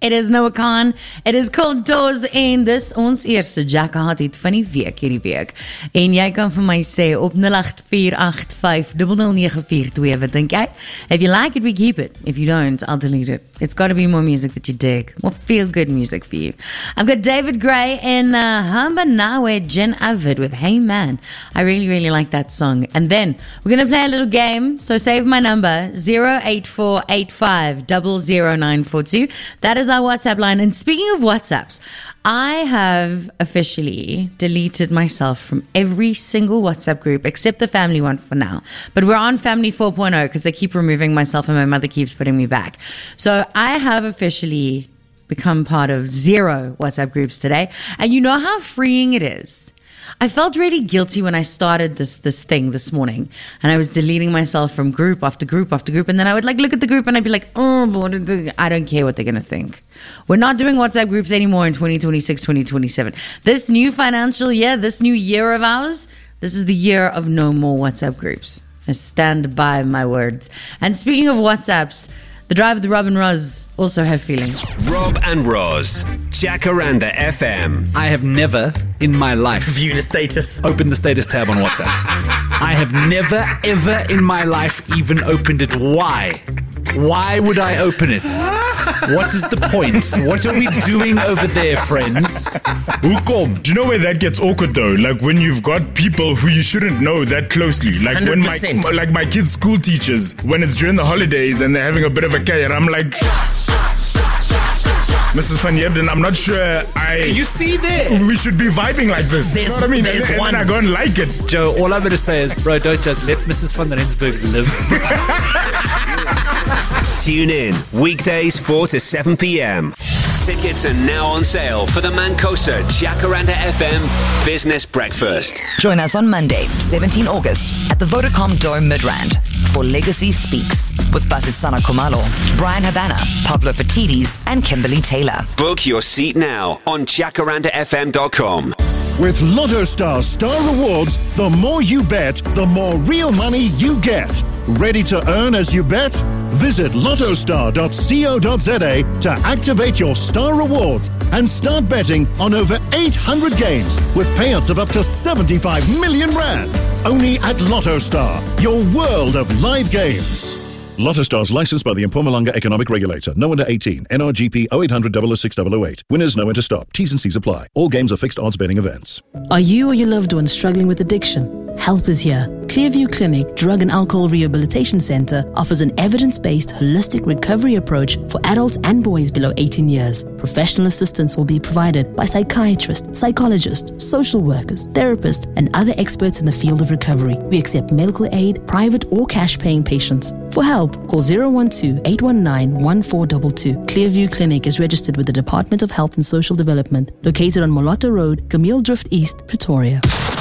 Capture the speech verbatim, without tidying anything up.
It is Noah Khan. It is called Doors en dis ons eerste Jackahat het van die week hierdie week. En jy kan vir my sê op nul agt vier agt vyf nul nul nege vier twee, wat dink jy? If you like it, we keep it. If you don't, I'll delete it. It's got to be more music that you dig. More feel-good music for you. I've got David Gray and uh, Hamba Nawe Jen Avid with Hey Man. I really, really like that song. And then we're going to play a little game. So save my number, zero eight four eight five zero zero nine four two. That is our WhatsApp line. And speaking of WhatsApps, I have officially deleted myself from every single WhatsApp group except the family one for now. But we're on family four point oh because I keep removing myself and my mother keeps putting me back. So I have officially become part of zero WhatsApp groups today. And you know how freeing it is. I felt really guilty when I started this this thing this morning, and I was deleting myself from group after group after group, and then I would like look at the group and I'd be like, oh, but what are they? I don't care what they're gonna think. We're not doing WhatsApp groups anymore in twenty twenty-six, twenty twenty-seven. This new financial year, this new year of ours, this is the year of no more WhatsApp groups. I stand by my words. And speaking of WhatsApps, the drive of the Rob and Roz also have feelings. Rob and Roz, Jacaranda F M. I have never in my life viewed a status. Opened the status tab on WhatsApp. I have never, ever in my life even opened it. Why? Why would I open it? What is the point? What are we doing over there, friends? Ukom. Do you know where that gets awkward though? Like when you've got people who you shouldn't know that closely. Like one hundred percent. when my like my kids' school teachers, when it's during the holidays and they're having a bit of a K, and I'm like, Missus Van Yebden, I'm not sure I... You see there? We should be vibing like this. There's, you know what I mean? there's and, one. and I go and like it. Joe, all I'm going to say is, bro, don't just let Missus Van Rensburg live. Tune in weekdays four to seven p.m. Tickets are now on sale for the Mancosa Jacaranda F M Business Breakfast. Join us on Monday, seventeenth of August, at the Vodacom Dome Midrand for Legacy Speaks with Basitsana Kumalo, Brian Havana, Pavlo Fatidis, and Kimberly Taylor. Book your seat now on jacaranda f m dot com. With Lotto Star Star Rewards, the more you bet, the more real money you get. Ready to earn as you bet? Visit lottostar dot co dot za to activate your Star Rewards and start betting on over eight hundred games with payouts of up to seventy-five million rand. Only at Lotto Star, your world of live games. Lotto Stars licensed by the Mpumalanga Economic Regulator. No under eighteen. N R G P oh eight hundred double oh six double oh eight. Winners know when to stop. T's and C's apply. All games are fixed odds betting events. Are you or your loved one struggling with addiction? Help is here. Clearview Clinic Drug and Alcohol Rehabilitation Center offers an evidence-based holistic recovery approach for adults and boys below eighteen years. Professional assistance will be provided by psychiatrists, psychologists, social workers, therapists, and other experts in the field of recovery. We accept medical aid, private or cash-paying patients. For help, call zero one two, eight one nine, one four two two. Clearview Clinic is registered with the Department of Health and Social Development, located on Molotta Road, Camille Drift East, Pretoria.